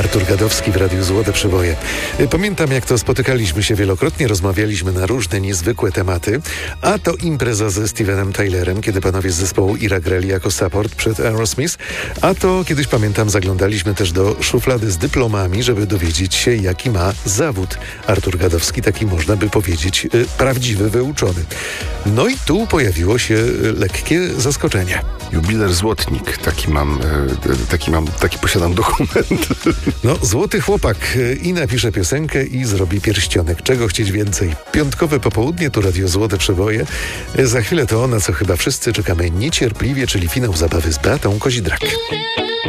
Artur Gadowski w Radiu Złote Przeboje. Pamiętam, jak to spotykaliśmy się wielokrotnie, rozmawialiśmy na różne niezwykłe tematy, a to impreza ze Stevenem Tylerem, kiedy panowie z zespołu Ira grali jako support przed Aerosmith, a to kiedyś, pamiętam, zaglądaliśmy też do szuflady z dyplomami, żeby dowiedzieć się, jaki ma zawód Artur Gadowski, taki można by powiedzieć prawdziwy, wyuczony. No i tu pojawiło się lekkie zaskoczenie. Jubiler złotnik, taki posiadam dokument. No, złoty chłopak i napisze piosenkę i zrobi pierścionek. Czego chcieć więcej? Piątkowe popołudnie, tu Radio Złote Przeboje. Za chwilę to, na co chyba wszyscy czekamy niecierpliwie, czyli finał zabawy z Beatą Kozidrak.